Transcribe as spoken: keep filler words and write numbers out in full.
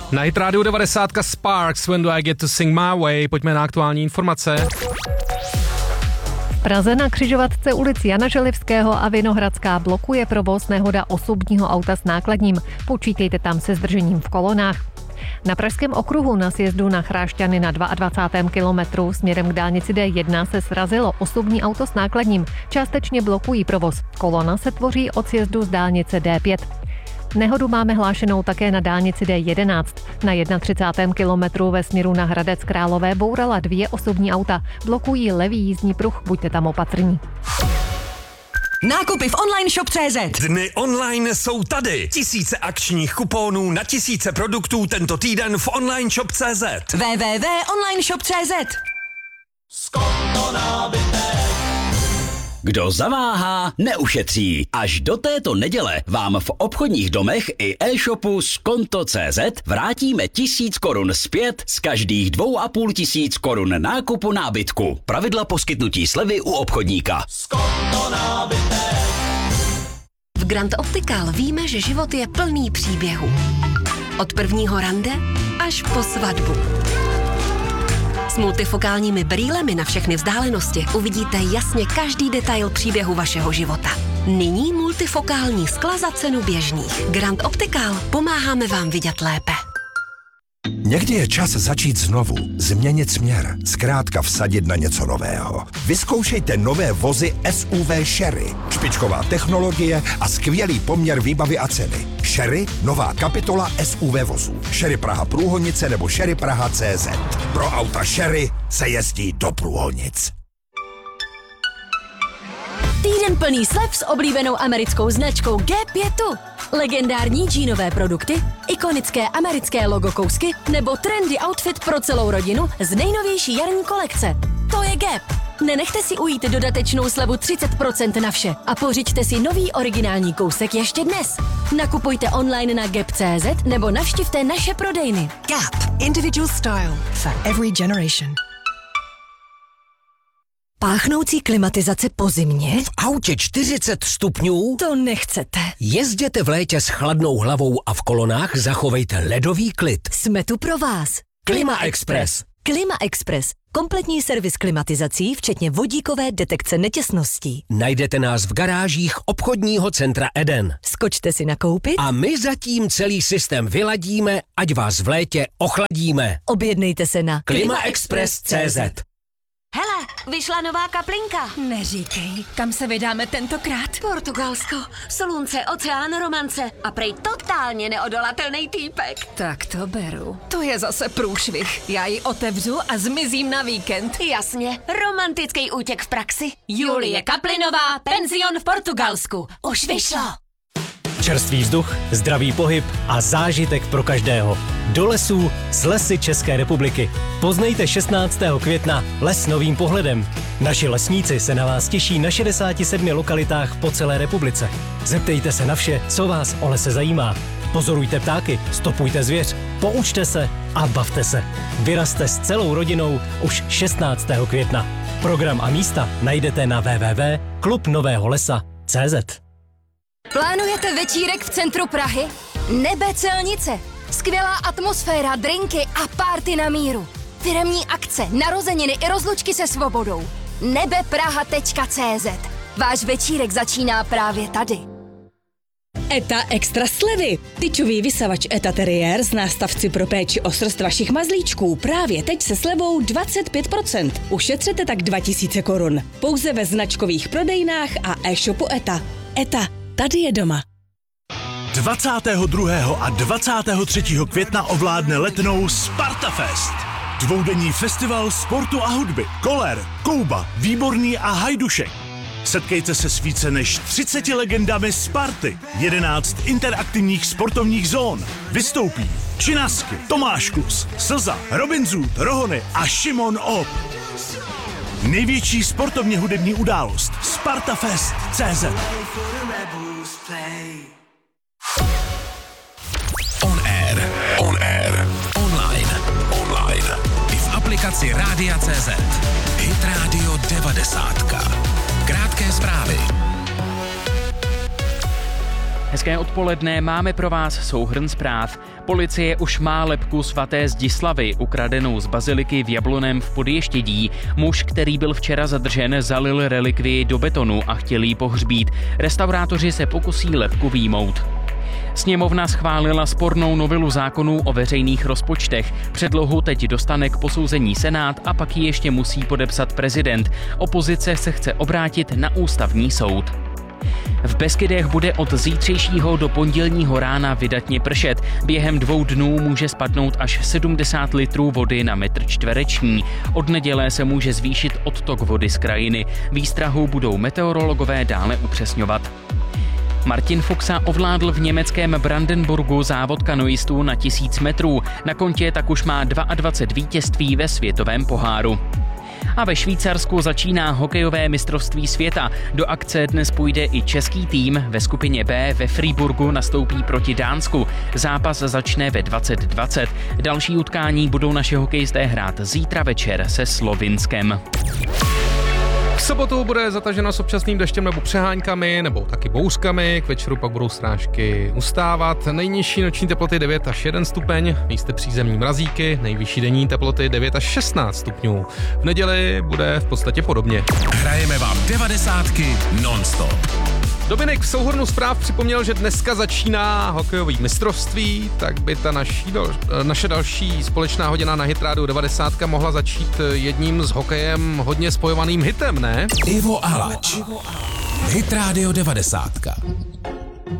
Na Hit Radio devadesát Sparks, When Do I Get to Sing My Way, pojďme na aktuální informace. V Praze na křižovatce ulic Jana Želivského a Vinohradská blokuje provoz nehoda osobního auta s nákladním. Počítejte tam se zdržením v kolonách. Na Pražském okruhu na sjezdu na Chrášťany na dvacátém druhém kilometru směrem k dálnici D jedna se srazilo osobní auto s nákladním. Částečně blokují provoz. Kolona se tvoří od sjezdu z dálnice D pět. Nehodu máme hlášenou také na dálnici D jedenáct. Na třicátém prvním kilometru ve směru na Hradec Králové bourala dvě osobní auta. Blokují levý jízdní pruh, buďte tam opatrní. Nákupy v online shop tečka cé zet. Dny online jsou tady. Tisíce akčních kuponů na tisíce produktů tento týden v online shop tečka cé zet. w w w tečka online shop tečka cé zet. Skonto nábytek. Kdo zaváhá, neušetří. Až do této neděle vám v obchodních domech i e-shopu Skonto tečka cé zet vrátíme tisíc korun zpět z každých dvou a půl tisíc korun nákupu nábytku. Pravidla poskytnutí slevy u obchodníka. Skonto nábytek. V Grand Optical víme, že život je plný příběhů. Od prvního rande až po svatbu. S multifokálními brýlemi na všechny vzdálenosti uvidíte jasně každý detail příběhu vašeho života. Nyní multifokální skla za cenu běžných. Grand Optical, pomáháme vám vidět lépe. Někdy je čas začít znovu, změnit směr, zkrátka vsadit na něco nového. Vyzkoušejte nové vozy S U V Sherry. Špičková technologie a skvělý poměr výbavy a ceny. Sherry, nová kapitola S U V vozů. Sherry Praha Průhonice nebo Sherry Praha tečka cé zet. Pro auta Sherry se jezdí do Průhonic. Týden plný slev s oblíbenou americkou značkou G pět. Legendární džínové produkty, ikonické americké logo kousky nebo trendy outfit pro celou rodinu z nejnovější jarní kolekce. To je Gap. Nenechte si ujít dodatečnou slevu třicet procent na vše a pořiďte si nový originální kousek ještě dnes. Nakupujte online na gap tečka cé zet nebo navštivte naše prodejny. Gap. Individual style for every generation. Páchnoucí klimatizace po zimě? V autě čtyřicet stupňů? To nechcete. Jezděte v létě s chladnou hlavou a v kolonách zachovejte ledový klid. Jsme tu pro vás. Klima Express. Klima Express. Kompletní servis klimatizací, včetně vodíkové detekce netěsností. Najdete nás v garážích obchodního centra Eden. Skočte si nakoupit a my zatím celý systém vyladíme, ať vás v létě ochladíme. Objednejte se na klima express tečka cé zet. Hele, vyšla nová kaplinka. Neříkej, kam se vydáme tentokrát? Portugalsko, slunce, oceán, romance a prej totálně neodolatelný týpek. Tak to beru. To je zase průšvih. Já ji otevřu a zmizím na víkend. Jasně, romantický útěk v praxi. Julie Kaplinová, penzion v Portugalsku. Už vyšlo. Čerstvý vzduch, zdravý pohyb a zážitek pro každého. Do lesů s Lesy České republiky. Poznejte šestnáctého května les novým pohledem. Naši lesníci se na vás těší na šedesáti sedmi lokalitách po celé republice. Zeptejte se na vše, co vás o lese zajímá. Pozorujte ptáky, stopujte zvěř, poučte se a bavte se. Vyrazte s celou rodinou už šestnáctého května. Program a místa najdete na w w w tečka klub nového lesa tečka cé zet. Plánujete večírek v centru Prahy? Nebe Celnice. Skvělá atmosféra, drinky a party na míru. Firemní akce, narozeniny i rozlučky se svobodou. nebe praha tečka cé zet. Váš večírek začíná právě tady. ETA Extra slevy. Tyčový vysavač ETA Terrier s nástavci pro péči o srst vašich mazlíčků právě teď se slevou dvacet pět procent. Ušetřete tak dva tisíce korun. Pouze ve značkových prodejnách a e-shopu ETA. ETA. Tady je doma. dvacátého druhého a dvacátého třetího května ovládne Letnou Sparta Fest. Dvoudenní festival sportu a hudby. Koller, Kouba, Výborný a Hajdušek. Setkejte se s více než třiceti legendami Sparty. jedenáct interaktivních sportovních zón. Vystoupí Činasky, Tomáš Klus, Slza, Robin Zoot, Rohony a Šimon Op. Největší sportovně hudební událost Sparta Fest tečka cé zet. On air, on air, online, online. I v aplikaci Rádia tečka cé zet. Hit Radio devadesát. Krátké zprávy. Hezké odpoledne, máme pro vás souhrn zpráv. Policie už má lebku svaté Zdislavy, ukradenou z baziliky v Jablonném v Podještědí. Muž, který byl včera zadržen, zalil relikvii do betonu a chtěl ji pohřbít. Restaurátoři se pokusí lebku vyjmout. Sněmovna schválila spornou novelu zákonů o veřejných rozpočtech. Předlohu teď dostane k posouzení Senát a pak ji ještě musí podepsat prezident. Opozice se chce obrátit na ústavní soud. V Beskydech bude od zítřejšího do pondělního rána vydatně pršet. Během dvou dnů může spadnout až sedmdesát litrů vody na metr čtvereční. Od neděle se může zvýšit odtok vody z krajiny. Výstrahu budou meteorologové dále upřesňovat. Martin Fuxa ovládl v německém Brandenburgu závod kanoistů na tisíc metrů. Na kontě tak už má dvacet dva vítězství ve světovém poháru. A ve Švýcarsku začíná hokejové mistrovství světa. Do akce dnes půjde i český tým. Ve skupině B ve Freiburgu nastoupí proti Dánsku. Zápas začne ve dvacet dvacet. Další utkání budou naši hokejisté hrát zítra večer se Slovinskem. V sobotu bude zataženo s občasným deštěm nebo přeháňkami, nebo taky bouřkami, k večeru pak budou srážky ustávat. Nejnižší noční teploty devět až jeden stupeň, místy přízemní mrazíky, nejvyšší denní teploty devět až šestnáct stupňů. V neděli bude v podstatě podobně. Hrajeme vám devadesátky non-stop. Dominik v souhrnu zpráv připomněl, že dneska začíná hokejový mistrovství, tak by ta naší, naše další společná hodina na Hit Radio devadesát mohla začít jedním s hokejem hodně spojovaným hitem, ne? Ivo Alač. Hit Radio devadesát.